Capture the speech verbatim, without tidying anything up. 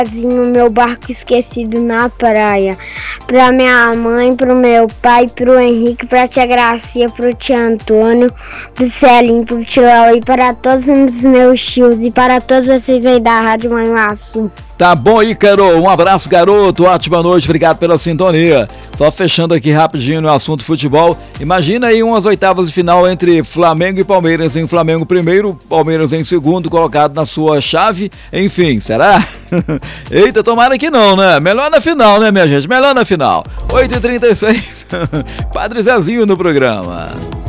Zezinho, meu barco esquecido na praia. Pra minha mãe, pro meu pai, pro Henrique, pra tia Gracia, pro tio Antônio, pro Celinho, pro tio Léo e para todos os meus tios e para todos vocês aí da Rádio Manhuaçu. Tá bom, Ícaro. Um abraço, garoto. Ótima noite. Obrigado pela sintonia. Só fechando aqui rapidinho no assunto futebol. Imagina aí umas oitavas de final entre Flamengo e Palmeiras. Em Flamengo primeiro, Palmeiras em segundo, colocado na sua chave. Enfim, será? Eita, tomara que não, né? Melhor na final, né, minha gente? Melhor na final. oito e trinta e seis. Padre Zezinho no programa.